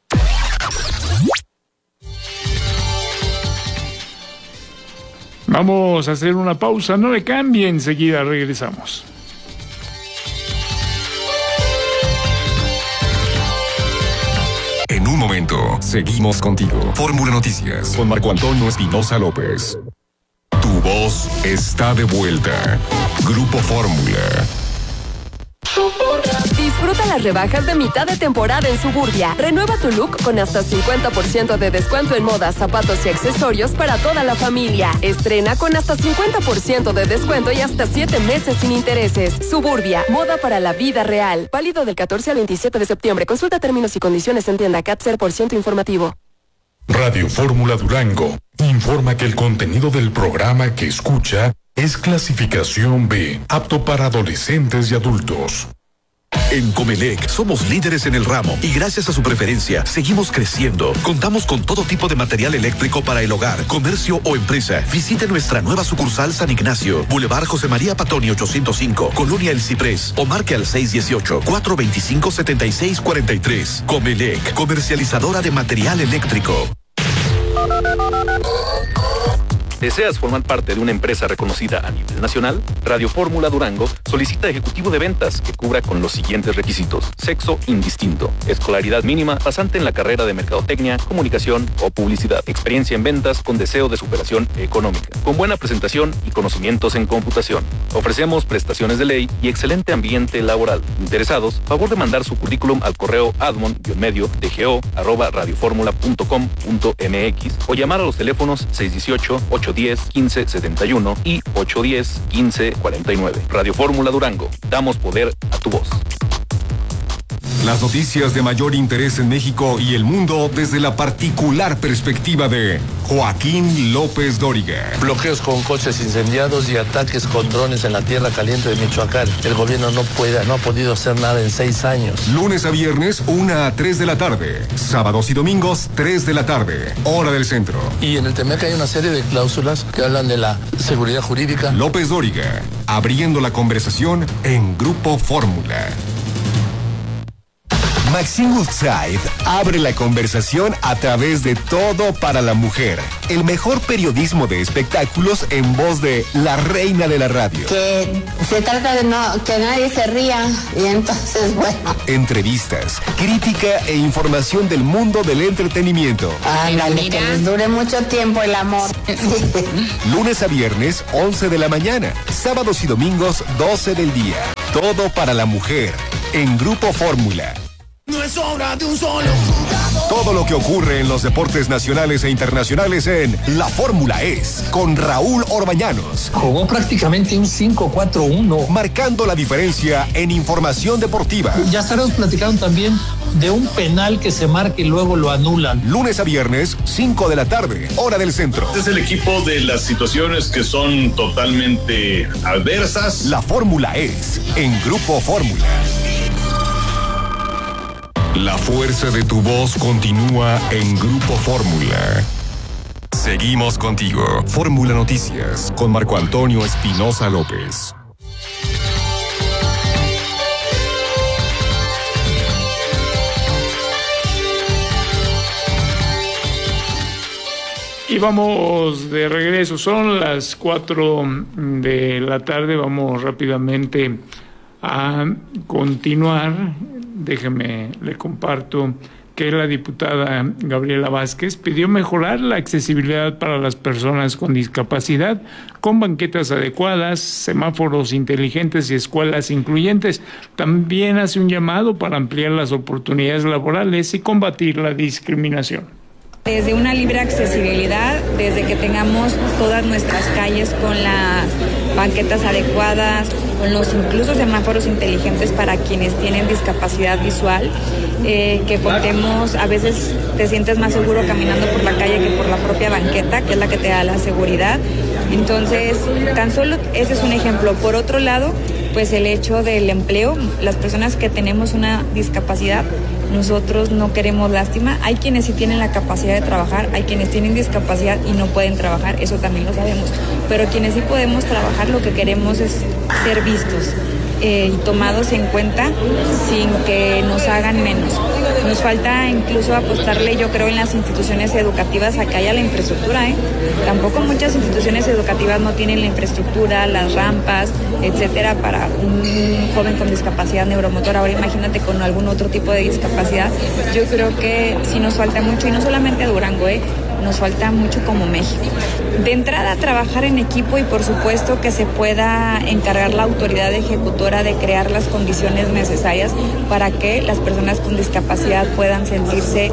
Vamos a hacer una pausa, no le cambie, enseguida regresamos. En un momento, seguimos contigo. Fórmula Noticias con Marco Antonio Espinosa López. Tu voz está de vuelta. Grupo Fórmula. Disfruta las rebajas de mitad de temporada en Suburbia. Renueva tu look con hasta 50% de descuento en modas, zapatos y accesorios para toda la familia. Estrena con hasta 50% de descuento y hasta 7 meses sin intereses. Suburbia, moda para la vida real. Válido del 14 al 27 de septiembre. Consulta términos y condiciones en tienda CAT 0% informativo. Radio Fórmula Durango informa que el contenido del programa que escucha es clasificación B, apto para adolescentes y adultos. En Comelec somos líderes en el ramo y gracias a su preferencia seguimos creciendo. Contamos con todo tipo de material eléctrico para el hogar, comercio o empresa. Visite nuestra nueva sucursal San Ignacio, Boulevard José María Patoni 805, Colonia El Ciprés, o marque al 618-425-7643. Comelec, comercializadora de material eléctrico. ¿Deseas formar parte de una empresa reconocida a nivel nacional? Radio Fórmula Durango solicita ejecutivo de ventas que cubra con los siguientes requisitos: sexo indistinto, escolaridad mínima, pasante en la carrera de mercadotecnia, comunicación o publicidad, experiencia en ventas con deseo de superación económica, con buena presentación y conocimientos en computación. Ofrecemos prestaciones de ley y excelente ambiente laboral. Interesados, favor de mandar su currículum al correo admon-medio@radioformula.com.mx o llamar a los teléfonos 618-810-1571 y 810-1549. Radio Fórmula Durango. Damos poder a tu voz. Las noticias de mayor interés en México y el mundo desde la particular perspectiva de Joaquín López Dóriga. Bloqueos con coches incendiados y ataques con drones en la tierra caliente de Michoacán. El gobierno no ha podido hacer nada en 6 años. Lunes a viernes, 1 a 3 de la tarde. Sábados y domingos, 3 de la tarde. Hora del centro. Y en el TEMEC hay una serie de cláusulas que hablan de la seguridad jurídica. López Dóriga, abriendo la conversación en Grupo Fórmula. Maxine Woodside abre la conversación a través de Todo para la Mujer, el mejor periodismo de espectáculos en voz de la reina de la radio. Que se trata de que nadie se ría y entonces, bueno. Entrevistas, crítica e información del mundo del entretenimiento. Ándale, que les dure mucho tiempo el amor. Lunes a viernes, 11 de la mañana. Sábados y domingos, 12 del día. Todo para la Mujer, en Grupo Fórmula. No es obra de un solo jugador. Todo lo que ocurre en los deportes nacionales e internacionales en La Fórmula Es, con Raúl Orbañanos. Jugó prácticamente un 5-4-1. Marcando la diferencia en información deportiva. Ya estaremos platicando también de un penal que se marca y luego lo anulan. Lunes a viernes, 5 de la tarde, hora del centro. Es el equipo de las situaciones que son totalmente adversas. La Fórmula Es, en Grupo Fórmula. La fuerza de tu voz continúa en Grupo Fórmula. Seguimos contigo. Fórmula Noticias, con Marco Antonio Espinosa López. Y vamos de regreso, son las 4 de la tarde, vamos rápidamente a continuar. Déjeme, le comparto que la diputada Gabriela Vázquez pidió mejorar la accesibilidad para las personas con discapacidad, con banquetas adecuadas, semáforos inteligentes y escuelas incluyentes. También hace un llamado para ampliar las oportunidades laborales y combatir la discriminación. Desde una libre accesibilidad, desde que tengamos todas nuestras calles con las banquetas adecuadas, con los incluso semáforos inteligentes para quienes tienen discapacidad visual, que contemos, a veces te sientes más seguro caminando por la calle que por la propia banqueta, que es la que te da la seguridad. Entonces, tan solo ese es un ejemplo. Por otro lado, pues el hecho del empleo, las personas que tenemos una discapacidad, nosotros no queremos lástima. Hay quienes sí tienen la capacidad de trabajar, hay quienes tienen discapacidad y no pueden trabajar, eso también lo sabemos. Pero quienes sí podemos trabajar, lo que queremos es ser vistos y tomados en cuenta sin que nos hagan menos. Nos falta incluso apostarle, yo creo, en las instituciones educativas a que haya la infraestructura, Tampoco muchas instituciones educativas no tienen la infraestructura, las rampas, etcétera, para un joven con discapacidad neuromotora. Ahora imagínate con algún otro tipo de discapacidad. Yo creo que sí nos falta mucho, y no solamente a Durango, nos falta mucho como México. De entrada, trabajar en equipo y por supuesto que se pueda encargar la autoridad ejecutora de crear las condiciones necesarias para que las personas con discapacidad puedan sentirse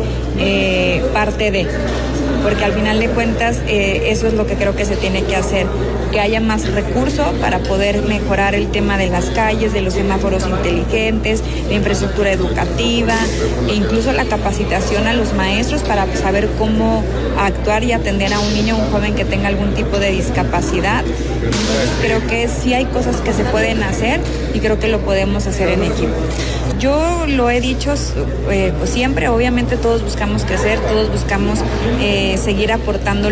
parte de, porque al final de cuentas eso es lo que creo que se tiene que hacer, que haya más recursos para poder mejorar el tema de las calles, de los semáforos inteligentes, la infraestructura educativa e incluso la capacitación a los maestros para saber cómo actuar y atender a un niño o un joven que tenga algún tipo de discapacidad. Entonces creo que sí hay cosas que se pueden hacer y creo que lo podemos hacer en equipo. Yo lo he dicho pues siempre, obviamente todos buscamos crecer, todos buscamos seguir aportando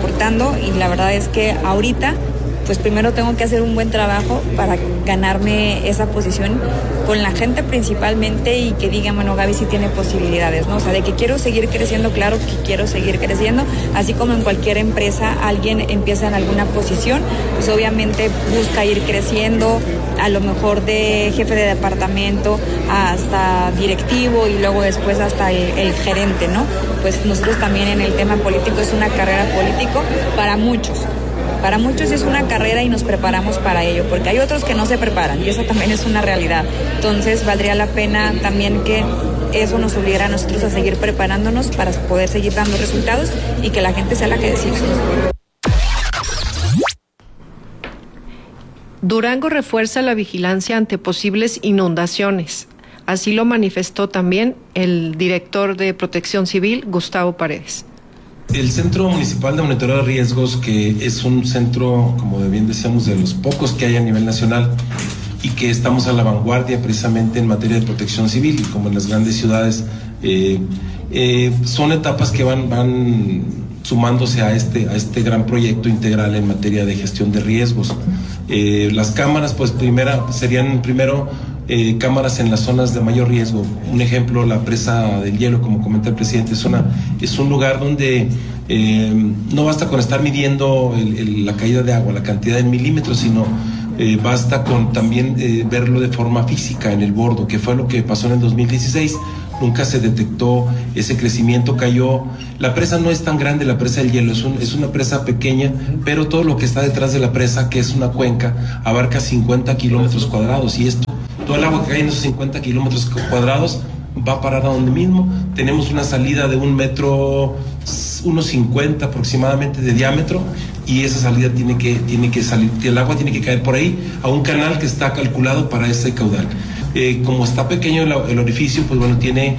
y la verdad es que ahorita pues primero tengo que hacer un buen trabajo para ganarme esa posición con la gente principalmente y que digan, bueno, Gaby sí tiene posibilidades, ¿no? O sea, de que quiero seguir creciendo, claro que quiero seguir creciendo, así como en cualquier empresa alguien empieza en alguna posición, pues obviamente busca ir creciendo, a lo mejor de jefe de departamento hasta directivo y luego después hasta el gerente, ¿no? Pues nosotros también en el tema político es una carrera político para muchos. Para muchos es una carrera y nos preparamos para ello, porque hay otros que no se preparan y eso también es una realidad. Entonces valdría la pena también que eso nos obligara a nosotros a seguir preparándonos para poder seguir dando resultados y que la gente sea la que decida. Durango refuerza la vigilancia ante posibles inundaciones. Así lo manifestó también el director de Protección Civil, Gustavo Paredes. El Centro Municipal de Monitoreo de Riesgos, que es un centro, como bien decíamos, de los pocos que hay a nivel nacional y que estamos a la vanguardia precisamente en materia de protección civil, y como en las grandes ciudades, son etapas que van sumándose a este gran proyecto integral en materia de gestión de riesgos. Las cámaras, pues serían primero cámaras en las zonas de mayor riesgo. Un ejemplo, la presa del Hielo, como comenta el presidente, es un lugar donde no basta con estar midiendo la caída de agua, la cantidad de milímetros, sino basta con también verlo de forma física en el bordo, que fue lo que pasó en el 2016. Nunca se detectó ese crecimiento, cayó. La presa no es tan grande, la presa del Hielo es una presa pequeña, pero todo lo que está detrás de la presa, que es una cuenca, abarca 50 kilómetros cuadrados, y todo el agua que cae en esos 50 kilómetros cuadrados va a parar a donde mismo. Tenemos una salida de 1.50 m aproximadamente de diámetro, y esa salida tiene que salir, el agua tiene que caer por ahí a un canal que está calculado para ese caudal. Como está pequeño el orificio, pues bueno, tiene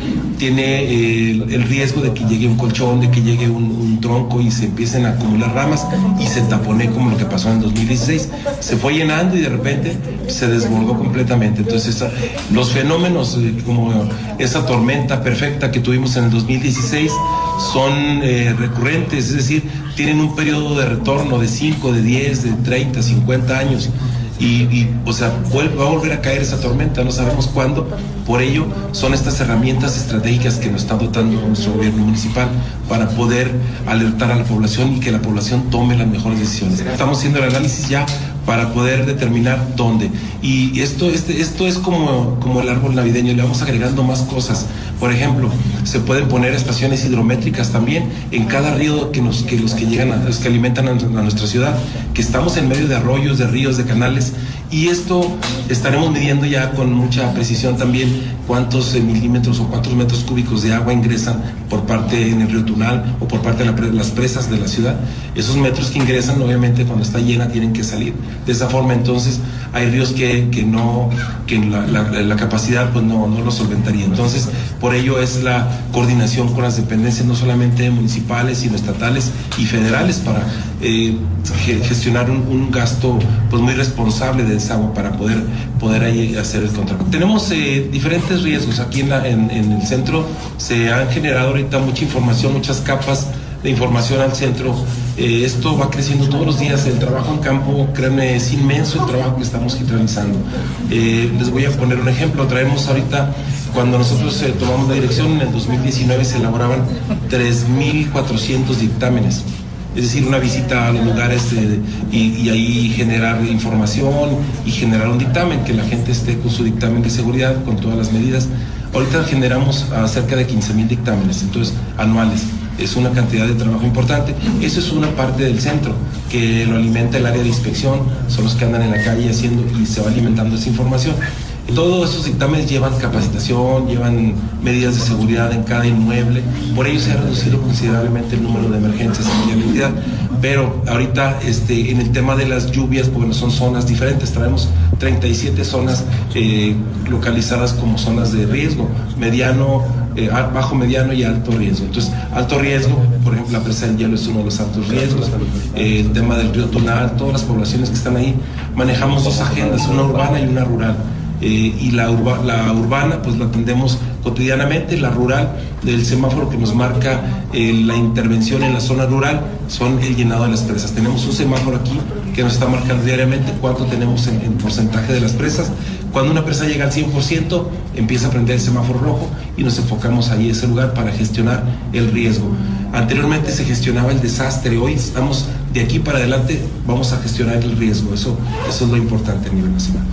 el riesgo de que llegue un colchón, de que llegue un tronco y se empiecen a acumular ramas y se tapone, como lo que pasó en 2016. Se fue llenando y de repente se desbordó completamente. Entonces, los fenómenos como esa tormenta perfecta que tuvimos en el 2016 son recurrentes, es decir, tienen un periodo de retorno de 5, de 10, de 30, 50 años. O sea, va a volver a caer esa tormenta, no sabemos cuándo. Por ello, son estas herramientas estratégicas que nos está dotando nuestro gobierno municipal para poder alertar a la población y que la población tome las mejores decisiones. Estamos haciendo el análisis ya para poder determinar dónde. Y esto es como el árbol navideño, le vamos agregando más cosas. Por ejemplo, se pueden poner estaciones hidrométricas también en cada río los que llegan, los que alimentan a nuestra ciudad, que estamos en medio de arroyos, de ríos, de canales, y esto estaremos midiendo ya con mucha precisión también cuántos milímetros o cuántos metros cúbicos de agua ingresan por parte en el río Tunal o por parte de las presas de la ciudad. Esos metros que ingresan, obviamente, cuando está llena tienen que salir. De esa forma, entonces, hay ríos que la capacidad pues no lo solventaría. Entonces, por ello es la coordinación con las dependencias, no solamente municipales, sino estatales y federales, para gestionar un gasto pues muy responsable de esa agua para poder ahí hacer el contrato. Tenemos diferentes riesgos aquí en el centro. Se han generado ahorita mucha información, muchas capas de información al centro. Esto va creciendo todos los días. El trabajo en campo, créanme, es inmenso el trabajo que estamos realizando. Les voy a poner un ejemplo. Traemos ahorita, cuando nosotros tomamos la dirección en el 2019, se elaboraban 3.400 dictámenes. Es decir, una visita a los lugares y ahí generar información y generar un dictamen, que la gente esté con su dictamen de seguridad, con todas las medidas. Ahorita generamos cerca de 15,000 dictámenes, entonces, anuales. Es una cantidad de trabajo importante. Eso es una parte del centro, que lo alimenta el área de inspección, son los que andan en la calle haciendo y se va alimentando esa información. Todos esos dictámenes llevan capacitación, llevan medidas de seguridad en cada inmueble. Por ello se ha reducido considerablemente el número de emergencias en la vialidad. Pero ahorita en el tema de las lluvias, bueno, son zonas diferentes. Traemos 37 zonas localizadas como zonas de riesgo, mediano, bajo, mediano y alto riesgo. Entonces, alto riesgo, por ejemplo, la presa del hielo es uno de los altos riesgos. El tema del río Tunal, todas las poblaciones que están ahí. Manejamos dos agendas, una urbana y una rural. Y la urbana pues la atendemos cotidianamente. La rural, del semáforo que nos marca la intervención en la zona rural, son el llenado de las presas. Tenemos un semáforo aquí que nos está marcando diariamente cuánto tenemos en porcentaje de las presas. Cuando una presa llega al 100%, empieza a prender el semáforo rojo y nos enfocamos ahí en ese lugar para gestionar el riesgo. Anteriormente se gestionaba el desastre, hoy estamos de aquí para adelante, vamos a gestionar el riesgo. Eso es lo importante a nivel nacional.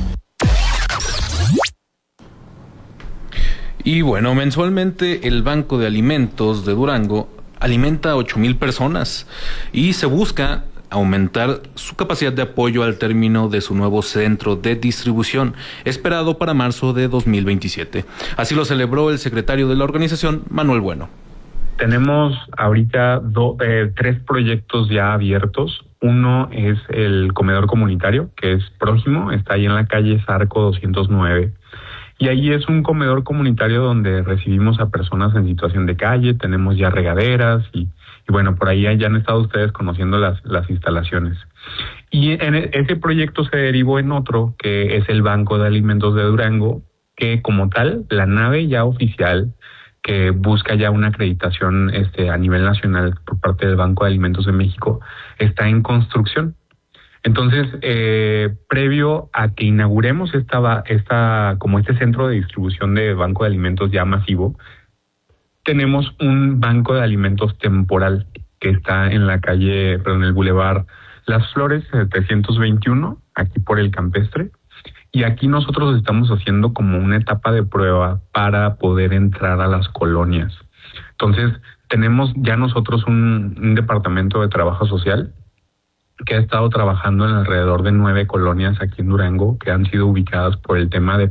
Y bueno, mensualmente el Banco de Alimentos de Durango alimenta a 8,000 personas y se busca aumentar su capacidad de apoyo al término de su nuevo centro de distribución, esperado para marzo de 2027. Así lo celebró el secretario de la organización, Manuel Bueno. Tenemos ahorita 3 proyectos ya abiertos. Uno es el comedor comunitario, que es próximo, está ahí en la calle Zarco 209. Y ahí es un comedor comunitario donde recibimos a personas en situación de calle, tenemos ya regaderas y bueno, por ahí ya han estado ustedes conociendo las instalaciones. Y ese proyecto se derivó en otro, que es el Banco de Alimentos de Durango, que como tal, la nave ya oficial, que busca ya una acreditación a nivel nacional por parte del Banco de Alimentos de México, está en construcción. Entonces, previo a que inauguremos este centro de distribución de banco de alimentos ya masivo, tenemos un banco de alimentos temporal que está en en el Boulevard Las Flores 321, aquí por el Campestre. Y aquí nosotros estamos haciendo como una etapa de prueba para poder entrar a las colonias. Entonces, tenemos ya nosotros un departamento de trabajo social que ha estado trabajando en alrededor de 9 colonias aquí en Durango que han sido ubicadas por el tema de